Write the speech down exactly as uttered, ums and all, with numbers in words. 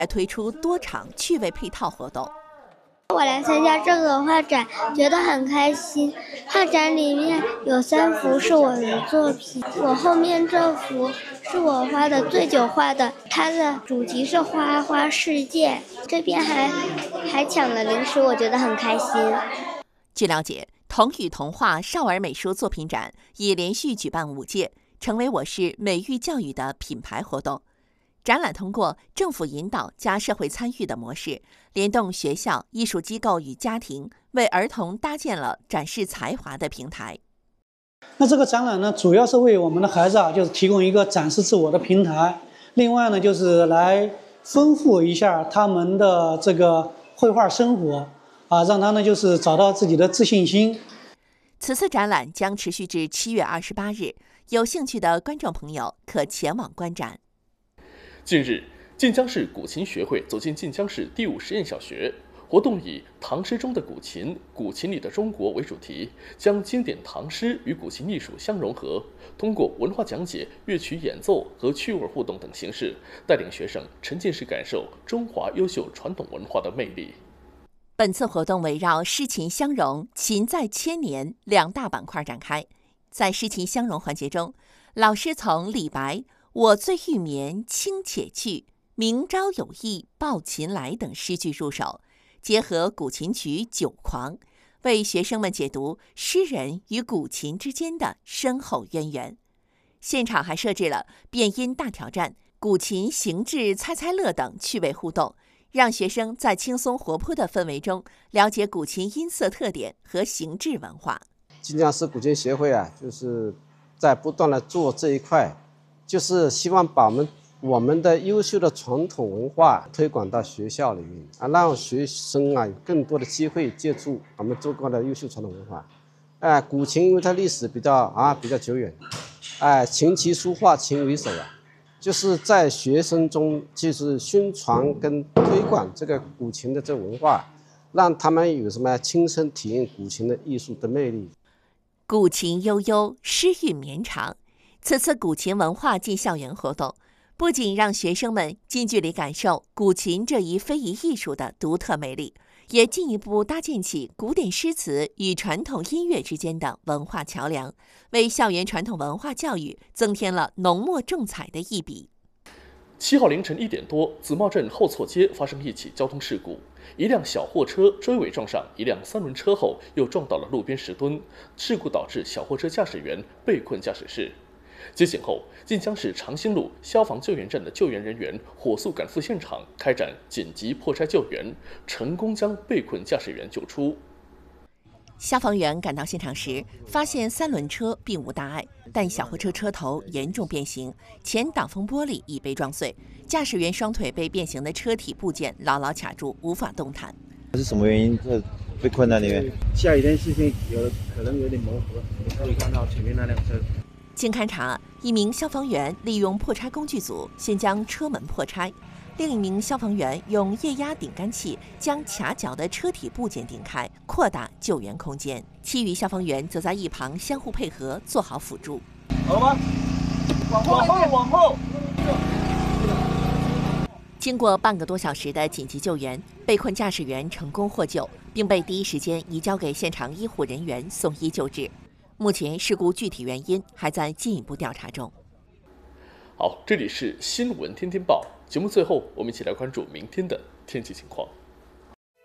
还推出多场趣味配套活动。 我来参加这个画展，觉得很开心。画展里面有三幅是我的作品，我后面这幅是我画的最久画的，它的主题是花花世界。这边还还抢了零食，我觉得很开心。 据了解，童语童话少儿美术作品展已连续举办五届，成为我市美育教育的品牌活动。展览通过政府引导加社会参与的模式，联动学校、艺术机构与家庭，为儿童搭建了展示才华的平台。 那这个展览呢，主要是为我们的孩子啊，就是提供一个展示自我的平台。另外呢，就是来丰富一下他们的这个绘画生活啊，让他呢就是找到自己的自信心。 此次展览将持续至七月二十八日，有兴趣的观众朋友可前往观展。 近日，晋江市古琴学会走进晋江市第五实验小学，活动以唐诗中的古琴、古琴里的中国为主题，将经典唐诗与古琴艺术相融合，通过文化讲解、乐曲演奏和趣味互动等形式，带领学生沉浸式感受中华优秀传统文化的魅力。 本次活动围绕诗琴相融、琴在千年两大板块展开。在诗琴相融环节中，老师从李白我醉欲眠卿且去，明朝有意抱琴来等诗句入手，结合古琴曲《酒狂》，为学生们解读诗人与古琴之间的深厚渊源。现场还设置了变音大挑战、古琴形制猜猜乐等趣味互动，让学生在轻松活泼的氛围中了解古琴音色特点和形制文化。 晋江市古琴协会啊，就是在不断的做这一块，就是希望把我们我们的优秀的传统文化推广到学校里面啊，让学生啊有更多的机会接触我们中国的优秀传统文化。哎、呃，古琴因为它历史比较啊比较久远，哎、呃，琴棋书画琴为首啊，就是在学生中就是宣传跟推广这个古琴的这个文化，让他们有什么亲身体验古琴的艺术的魅力。 古琴悠悠，诗韵绵长。此次古琴文化进校园活动，不仅让学生们近距离感受古琴这一非遗艺术的独特魅力，也进一步搭建起古典诗词与传统音乐之间的文化桥梁，为校园传统文化教育增添了浓墨重彩的一笔。 七号凌晨一点多，紫茂镇后错街发生一起交通事故，一辆小货车追尾撞上一辆三轮车后，又撞到了路边石墩，事故导致小货车驾驶员被困驾驶室。接警后，晋江市长兴路消防救援站的救援人员火速赶赴现场，开展紧急破拆救援，成功将被困驾驶员救出。 消防员赶到现场时，发现三轮车并无大碍，但小货车车头严重变形，前挡风玻璃已被撞碎，驾驶员双腿被变形的车体部件牢牢卡住，无法动弹。 是什么原因这被困在里面？ 下雨天视线有可能有点模糊，你可以看到前面那辆车。 经勘查，一名消防员利用破拆工具组先将车门破拆，另一名消防员用液压顶杆器将卡脚的车体部件顶开，扩大救援空间。其余消防员则在一旁相互配合，做好辅助。 好了吗？往后，往后，往后。 经过半个多小时的紧急救援，被困驾驶员成功获救，并被第一时间移交给现场医护人员送医救治。目前事故具体原因还在进一步调查中。 好，这里是新闻天天报节目，最后我们一起来关注明天的天气情况。